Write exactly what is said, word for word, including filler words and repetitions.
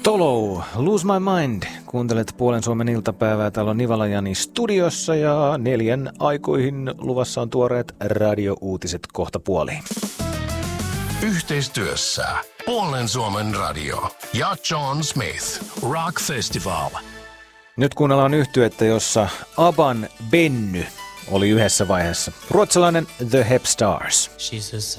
Tolo, Lose My Mind. Kuuntelet Puolen Suomen iltapäivää. Täällä on Nivala-Jani studiossa ja neljän aikoihin luvassa on tuoreet radiouutiset kohta puoliin. Yhteistyössä Puolen Suomen radio ja John Smith Rock Festival. Nyt kuunnellaan yhtyettä, jossa Abban Benny oli yhdessä vaiheessa. Ruotsalainen The Hep Stars. She's a